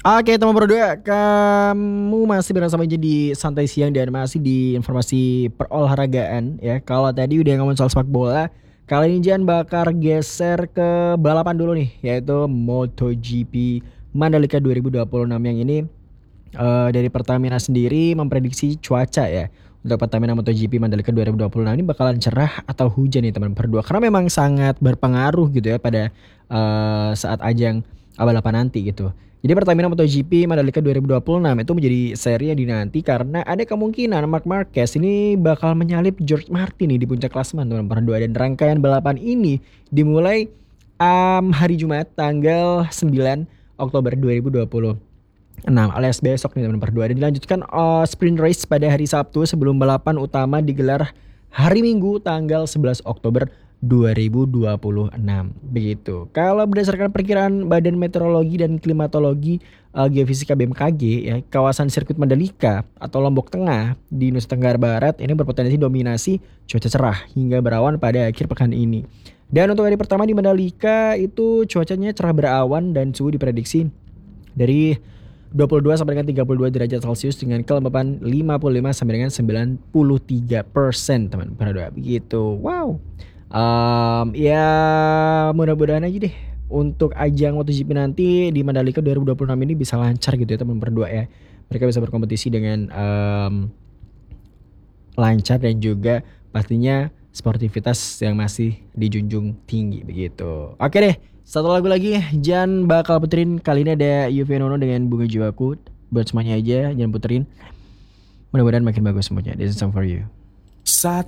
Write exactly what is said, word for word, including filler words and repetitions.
Oke teman berdua, kamu masih bersama aja di Santai Siang dan masih di informasi perolahragaan ya. Kalau tadi udah ngomong soal sepak bola, kali ini Jan bakal geser ke balapan dulu nih, yaitu MotoGP Mandalika dua ribu dua puluh enam yang ini eh, dari Pertamina sendiri memprediksi cuaca ya. Untuk Pertamina MotoGP Mandalika dua ribu dua puluh enam ini bakalan cerah atau hujan nih teman berdua, karena memang sangat berpengaruh gitu ya pada eh, saat ajang balapan nanti gitu. Jadi Pertamina MotoGP Mandalika dua ribu dua puluh enam itu menjadi seri yang dinanti karena ada kemungkinan Marc Marquez ini bakal menyalip George Martin nih di puncak klasemen teman-teman berdua, dan rangkaian balapan ini dimulai um, hari Jumat tanggal sembilan Oktober dua ribu dua puluh enam alias besok nih teman-teman berdua, dan dilanjutkan uh, sprint race pada hari Sabtu sebelum balapan utama digelar hari Minggu tanggal sebelas Oktober dua ribu dua puluh enam begitu. Kalau berdasarkan perkiraan Badan Meteorologi dan Klimatologi uh, Geofisika B M K G ya, kawasan sirkuit Mandalika atau Lombok Tengah di Nusa Tenggara Barat ini berpotensi dominasi cuaca cerah hingga berawan pada akhir pekan ini. Dan untuk hari pertama di Mandalika itu cuacanya cerah berawan dan suhu diprediksi dari dua puluh dua sampai dengan tiga puluh dua derajat Celcius dengan kelembapan lima puluh lima sampai dengan sembilan puluh tiga persen teman berdua begitu. Wow. Um, ya mudah-mudahan aja deh untuk ajang MotoGP nanti di Mandalika dua ribu dua puluh enam ini bisa lancar gitu ya teman berdua ya. Mereka bisa berkompetisi dengan um, lancar dan juga pastinya sportivitas yang masih dijunjung tinggi begitu. Oke deh, satu lagu lagi Jan bakal puterin, kali ini ada Yovie Nono dengan Bunga Jiwaku. Buat semuanya aja Jan puterin, mudah-mudahan makin bagus semuanya. This is song for you. Saat